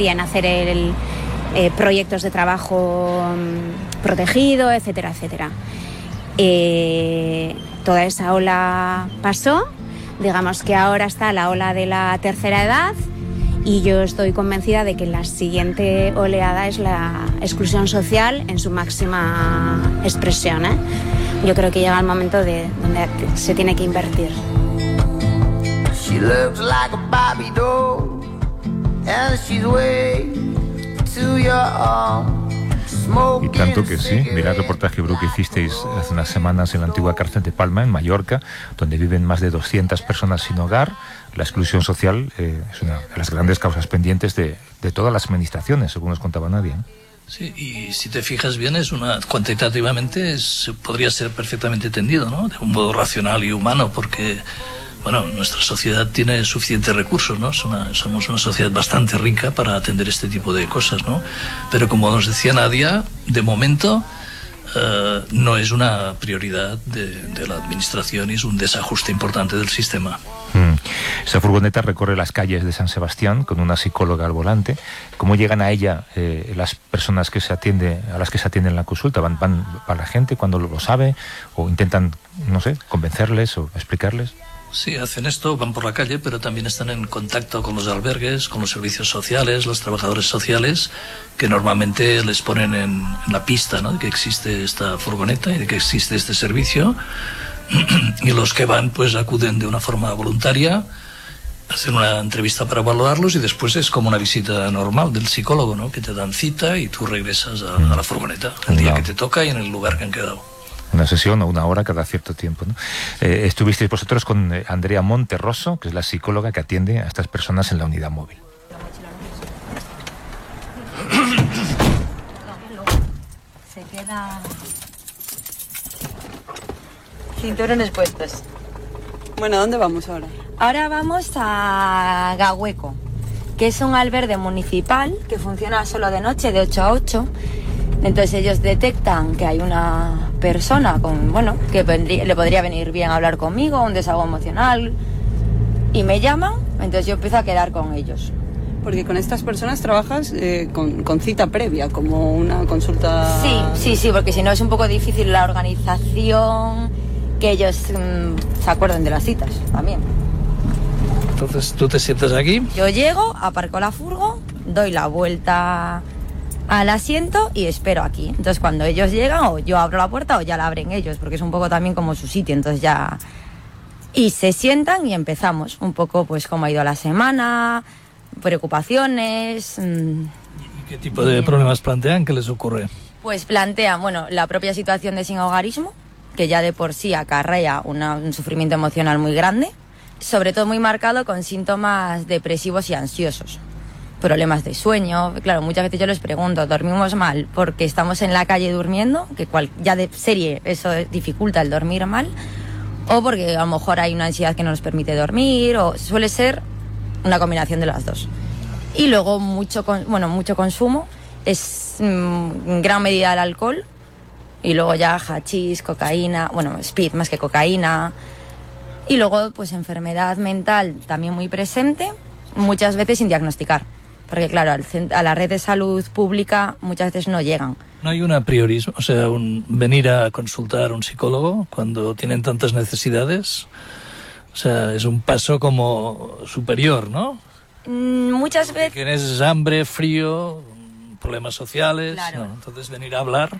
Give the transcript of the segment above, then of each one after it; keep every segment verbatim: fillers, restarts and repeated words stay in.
y en hacer el, eh, proyectos de trabajo um, protegido, etcétera, etcétera. Eh, toda esa ola pasó, digamos que ahora está la ola de la tercera edad y yo estoy convencida de que la siguiente oleada es la exclusión social en su máxima expresión, ¿eh? Yo creo que llega el momento de donde se tiene que invertir. She looks like a Barbie doll and she's way too young. Y tanto que sí, mirad el reportaje Bru que hicisteis hace unas semanas en la antigua cárcel de Palma, en Mallorca, donde viven más de doscientas personas sin hogar. La exclusión social eh, es una de las grandes causas pendientes de, de todas las administraciones, según nos contaba Nadia, ¿eh? Sí, y si te fijas bien, es una cuantitativamente es, podría ser perfectamente entendido, ¿no? De un modo racional y humano, porque bueno, nuestra sociedad tiene suficientes recursos, ¿no? Es una, somos una sociedad bastante rica para atender este tipo de cosas, ¿no? Pero como nos decía Nadia, de momento uh, no es una prioridad de, de la administración y es un desajuste importante del sistema. Mm. Esa furgoneta recorre las calles de San Sebastián con una psicóloga al volante. ¿Cómo llegan a ella eh, las personas que se atiende, a las que se atiende en la consulta? ¿Van, van para la gente cuando lo sabe o intentan, no sé, convencerles o explicarles? Sí, hacen esto, van por la calle, pero también están en contacto con los albergues, con los servicios sociales, los trabajadores sociales, que normalmente les ponen en, en la pista, ¿no?, de que existe esta furgoneta y de que existe este servicio. Y los que van, pues acuden de una forma voluntaria, hacen una entrevista para evaluarlos y después es como una visita normal del psicólogo, ¿no?, que te dan cita y tú regresas a, a la furgoneta el día que te toca y en el lugar que han quedado. Una sesión o una hora cada cierto tiempo, ¿no? Eh, estuvisteis vosotros con Andrea Monterroso, que es la psicóloga que atiende a estas personas en la unidad móvil. Se queda... Cinturones puestos. Bueno, ¿a dónde vamos ahora? Ahora vamos a Gahueco, que es un albergue municipal que funciona solo de noche, de ocho a ocho. Entonces ellos detectan que hay una persona con, bueno, que vendría, le podría venir bien hablar conmigo, un desahogo emocional, y me llaman, entonces yo empiezo a quedar con ellos. Porque con estas personas trabajas eh, con, con cita previa, como una consulta... Sí, sí, sí, porque si no es un poco difícil la organización, que ellos mmm, se acuerden de las citas también. Entonces tú te sientas aquí. Yo llego, aparco la furgo, doy la vuelta al asiento y espero aquí. Entonces cuando ellos llegan, o yo abro la puerta o ya la abren ellos, porque es un poco también como su sitio, entonces ya... Y se sientan y empezamos un poco pues cómo ha ido la semana, preocupaciones... Mmm... ¿Y qué tipo de problemas plantean? ¿Qué les ocurre? Pues plantean, bueno, la propia situación de sinhogarismo, que ya de por sí acarrea una, un sufrimiento emocional muy grande, sobre todo muy marcado con síntomas depresivos y ansiosos. Problemas de sueño, claro, muchas veces yo les pregunto, ¿dormimos mal porque estamos en la calle durmiendo? Que cual, ya de serie eso dificulta el dormir mal, o porque a lo mejor hay una ansiedad que no nos permite dormir, o suele ser una combinación de las dos. Y luego mucho, bueno, mucho consumo, es en mm, gran medida el alcohol, y luego ya hachís, cocaína, bueno, speed más que cocaína, y luego pues enfermedad mental también muy presente, muchas veces sin diagnosticar. Porque claro, al, a la red de salud pública muchas veces no llegan. ¿No hay un apriorismo? O sea, un, venir a consultar a un psicólogo cuando tienen tantas necesidades. O sea, es un paso como superior, ¿no? Mm, muchas veces... Tienes hambre, frío, problemas sociales. Claro. ¿No? Entonces venir a hablar...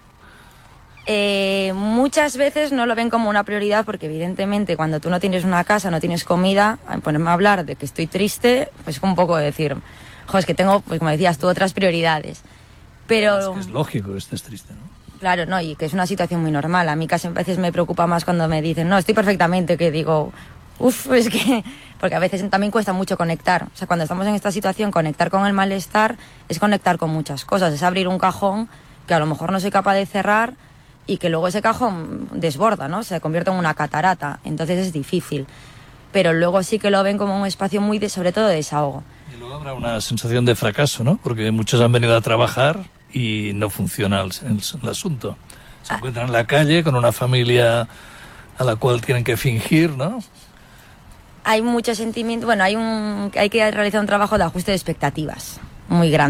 Eh, muchas veces no lo ven como una prioridad porque evidentemente cuando tú no tienes una casa, no tienes comida, ponerme a hablar de que estoy triste, pues es un poco decir... Joder, es que tengo, pues como decías tú, otras prioridades. Pero... Es que es lógico que estés triste, ¿no? Claro, no, y que es una situación muy normal. A mí casi a veces me preocupa más cuando me dicen, no, estoy perfectamente, que digo, uff, es que... Porque a veces también cuesta mucho conectar. O sea, cuando estamos en esta situación, conectar con el malestar es conectar con muchas cosas. Es abrir un cajón que a lo mejor no soy capaz de cerrar y que luego ese cajón desborda, ¿no? Se convierte en una catarata. Entonces es difícil. Pero luego sí que lo ven como un espacio muy, de, sobre todo, de desahogo. Y luego habrá una sensación de fracaso, ¿no? Porque muchos han venido a trabajar y no funciona el, el, el asunto. Se encuentran en la calle con una familia a la cual tienen que fingir, ¿no? Hay mucho sentimiento, bueno, hay un hay que realizar un trabajo de ajuste de expectativas muy grande.